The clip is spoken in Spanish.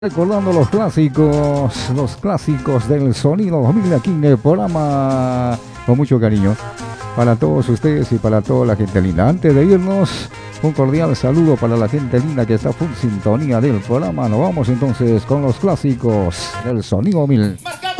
Recordando los clásicos del sonido 2000 aquí en el programa con mucho cariño para todos ustedes y para toda la gente linda. Antes de irnos, un cordial saludo para la gente linda que está full sintonía del programa. Nos vamos entonces con los clásicos del sonido 2000.